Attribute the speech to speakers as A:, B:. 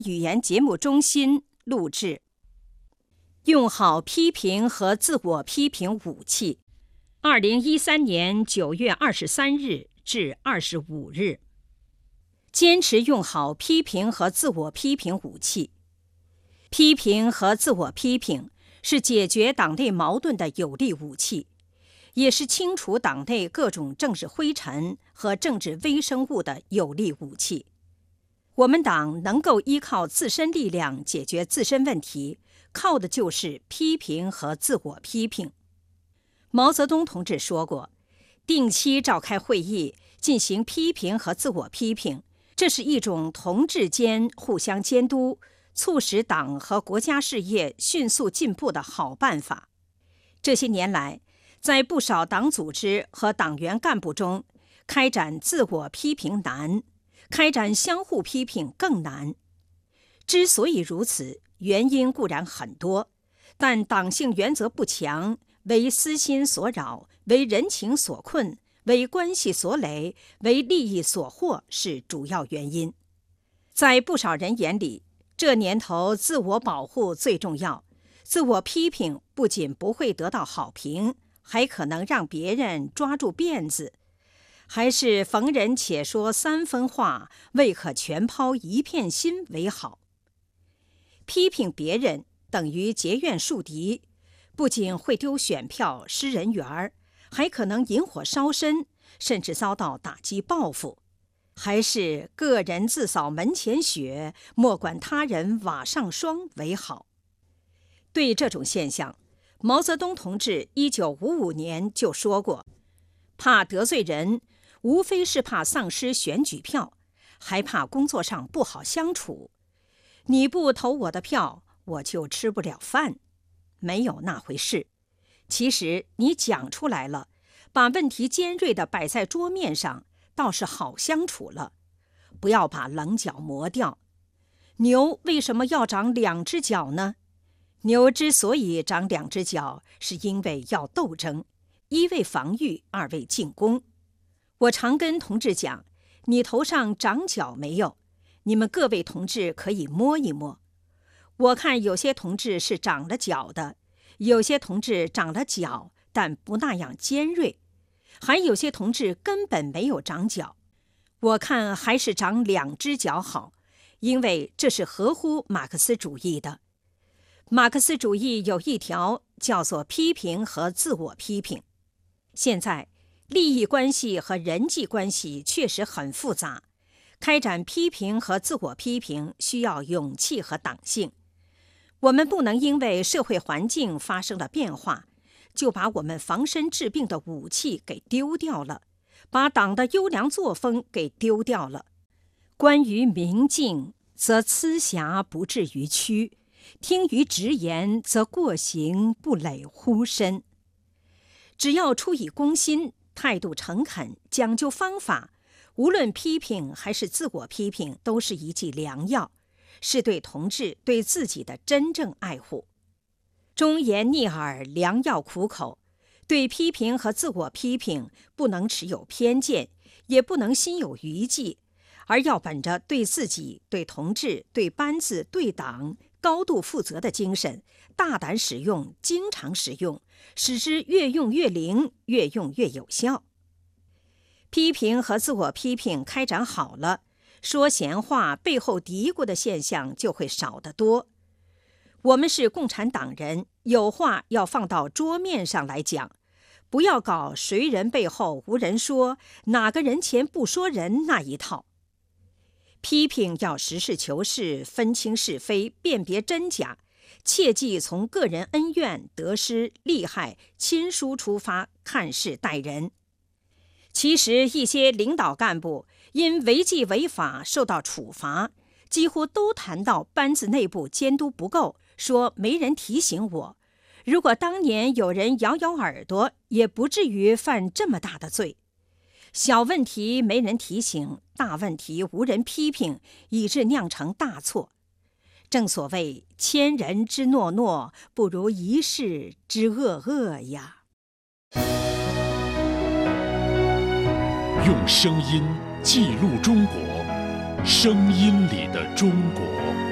A: 语言节目中心录制。用好批评和自我批评武器。2013年9月23日至25日。坚持用好批评和自我批评武器。批评和自我批评是解决党内矛盾的有力武器，也是清除党内各种政治灰尘和政治微生物的有力武器。我们党能够依靠自身力量解决自身问题，靠的就是批评和自我批评。毛泽东同志说过，定期召开会议，进行批评和自我批评，这是一种同志间互相监督，促使党和国家事业迅速进步的好办法。这些年来，在不少党组织和党员干部中，开展自我批评难，开展相互批评更难。之所以如此，原因固然很多，但党性原则不强，为私心所扰，为人情所困，为关系所累，为利益所惑是主要原因。在不少人眼里，这年头自我保护最重要，自我批评不仅不会得到好评，还可能让别人抓住辫子，还是逢人且说三分话，未可全抛一片心为好。批评别人等于结怨树敌，不仅会丢选票失人缘，还可能引火烧身，甚至遭到打击报复。还是个人自扫门前雪，莫管他人瓦上霜为好。对这种现象，毛泽东同志1955年就说过，怕得罪人，无非是怕丧失选举票，还怕工作上不好相处。你不投我的票，我就吃不了饭。没有那回事。其实你讲出来了，把问题尖锐地摆在桌面上，倒是好相处了。不要把棱角磨掉。牛为什么要长两只脚呢？牛之所以长两只脚，是因为要斗争，一为防御，二为进攻。我常跟同志讲，你头上长角没有？你们各位同志可以摸一摸。我看有些同志是长了角的，有些同志长了角，但不那样尖锐，还有些同志根本没有长角。我看还是长两只脚好，因为这是合乎马克思主义的。马克思主义有一条叫做批评和自我批评。现在利益关系和人际关系确实很复杂，开展批评和自我批评需要勇气和党性。我们不能因为社会环境发生了变化，就把我们防身治病的武器给丢掉了，把党的优良作风给丢掉了。关于明镜，则疵瑕不至于屈；听于直言，则过行不累乎身。只要出于公心，态度诚恳，讲究方法，无论批评还是自我批评，都是一剂良药，是对同志对自己的真正爱护。忠言逆耳，良药苦口。对批评和自我批评，不能持有偏见，也不能心有余悸，而要本着对自己、对同志、对班子、对党高度负责的精神，大胆使用，经常使用，使之越用越灵，越用越有效。批评和自我批评开展好了，说闲话背后嘀咕的现象就会少得多。我们是共产党人，有话要放到桌面上来讲，不要搞谁人背后无人说，哪个人前不说人那一套。批评要实事求是，分清是非，辨别真假，切忌从个人恩怨、得失、利害、亲疏出发看事待人。其实一些领导干部因违纪违法受到处罚，几乎都谈到班子内部监督不够，说没人提醒我。如果当年有人咬咬耳朵，也不至于犯这么大的罪。小问题没人提醒，大问题无人批评，以致酿成大错。正所谓千人之诺诺，不如一世之恶恶呀。
B: 用声音记录中国，声音里的中国。